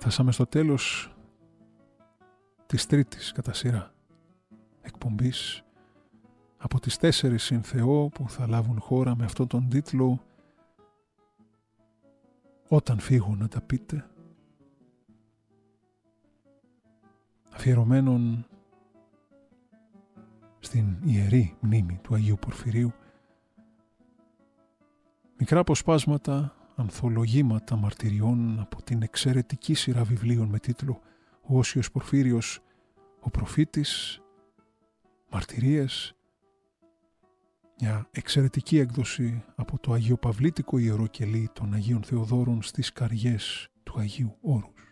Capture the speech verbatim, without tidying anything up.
Φτάσαμε στο τέλος της τρίτης κατά σειρά εκπομπής από τις τέσσερις συν Θεό που θα λάβουν χώρα με αυτόν τον τίτλο «Όταν φύγω να τα πείτε», αφιερωμένων στην ιερή μνήμη του Αγίου Πορφυρίου. Μικρά αποσπάσματα, ανθολογήματα μαρτυριών από την εξαιρετική σειρά βιβλίων με τίτλο «Ο Όσιος Πορφύριος, ο προφήτης», μαρτυρίες, μια εξαιρετική έκδοση από το Αγιοπαυλίτικο Ιερό Κελί των Αγίων Θεοδόρων στις Καριές του Αγίου Όρους.